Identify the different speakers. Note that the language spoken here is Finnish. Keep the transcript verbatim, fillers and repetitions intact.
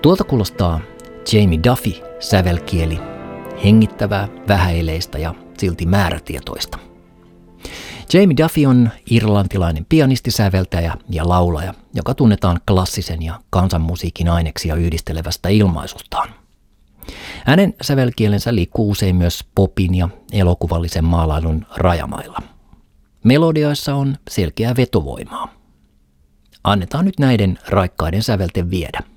Speaker 1: Tuolta kuulostaa Jamie Duffy sävelkieli, hengittävää, vähäileistä ja silti määrätietoista. Jamie Duffy on irlantilainen pianistisäveltäjä ja laulaja, joka tunnetaan klassisen ja kansanmusiikin aineksia yhdistelevästä ilmaisustaan. Hänen sävelkielensä liikkuu usein myös popin ja elokuvallisen maalailun rajamailla. Melodioissa on selkeää vetovoimaa. Annetaan nyt näiden raikkaiden sävelten viedä.